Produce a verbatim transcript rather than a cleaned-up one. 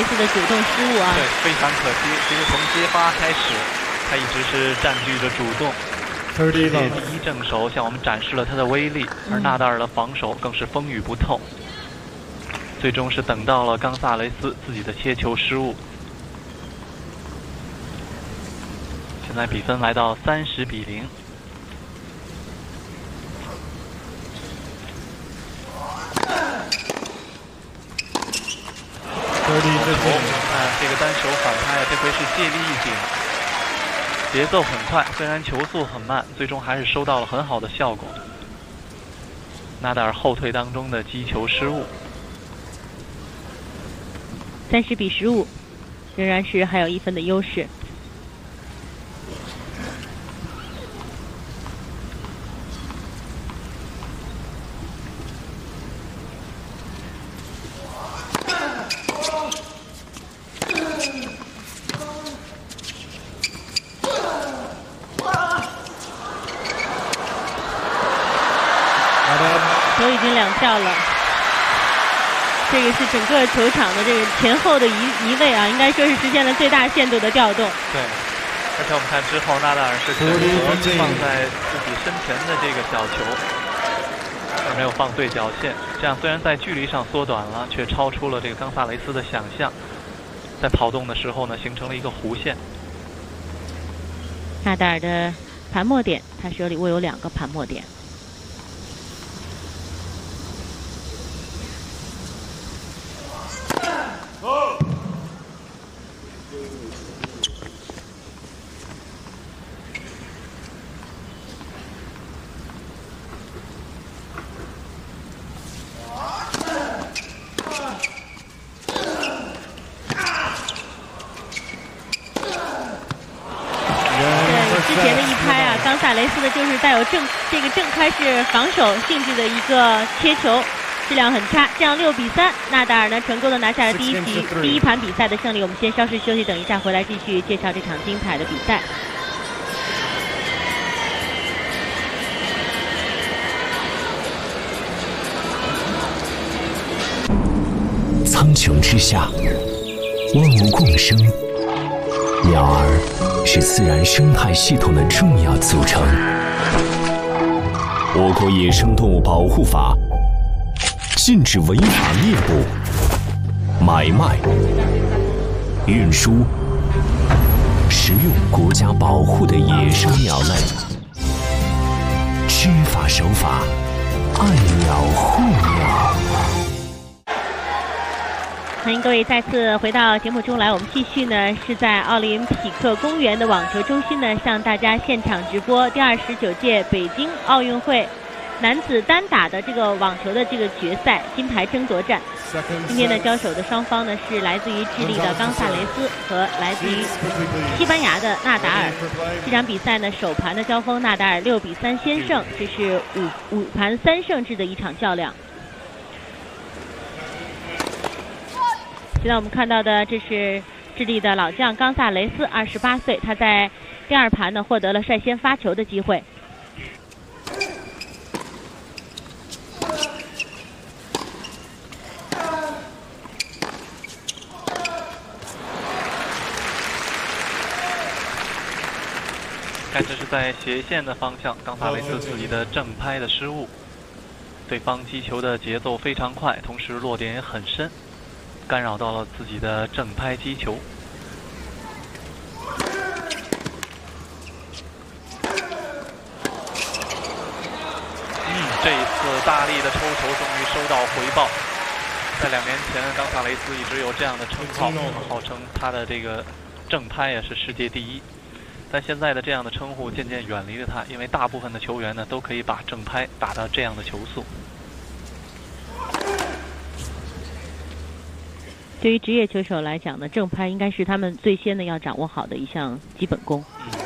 斯的主动失误啊。 对，非常可惜。其实从接发开始，他一直是占据着主动。世界第一正手向我们展示了他的威力，而纳达尔的防守更是风雨不透。最终是等到了冈萨雷斯自己的切球失误。现在比分来到三十比零。看这个单手反拍，这回是借力一顶，节奏很快，虽然球速很慢，最终还是收到了很好的效果。纳达尔后退当中的击球失误。 三十比十五，仍然是还有一分的优势。球已经两下了。这个是整个球场的这个前后的移移位啊，应该说是实现了最大限度的调动。 对，而且我们看之后，纳达尔是选择放在自己身前的这个小球，而没有放对角线。这样虽然在距离上缩短了，却超出了这个冈萨雷斯的想象。在跑动的时候呢，形成了一个弧线。 纳达尔的盘末点，他手里握有两个盘末点。之前的一拍啊，冈萨雷斯的就是带有正这个正开式防守性质的一个切球，质量很差。这样六比三，纳达尔呢成功的拿下了第一局第一盘比赛的胜利。我们先稍事休息，等一下回来继续介绍这场精彩的比赛。 苍穹之下，万物共生。鸟儿是自然生态系统的重要组成。我国野生动物保护法禁止违法猎捕、买卖、运输、食用国家保护的野生鸟类。知法守法，爱鸟护鸟。 欢迎各位再次回到节目中来，我们继续呢是在奥林匹克公园的网球中心呢向大家现场直播第二十九届北京奥运会男子单打的这个网球的这个决赛金牌争夺战。今天的交手的双方呢是来自于智利的冈萨雷斯和来自于西班牙的纳达尔。这场比赛呢首盘的交锋，纳达尔六比三先胜，这是五五盘三胜制的一场较量。现在我们看到的这是智利的老将冈萨雷斯，二十八岁，他在第二盘呢获得了率先发球的机会。 看这是在斜线的方向，冈萨雷斯自己的正拍的失误，对方击球的节奏非常快，同时落点也很深，干扰到了自己的正拍击球。嗯，这一次大力的抽球终于收到回报。在两年前，冈萨雷斯一直有这样的称号，号称他的这个正拍也是世界第一。但现在的这样的称呼渐渐远离了他，因为大部分的球员呢都可以把正拍打到这样的球速。 对于职业球手来讲呢，正拍应该是他们最先的要掌握好的一项基本功。 嗯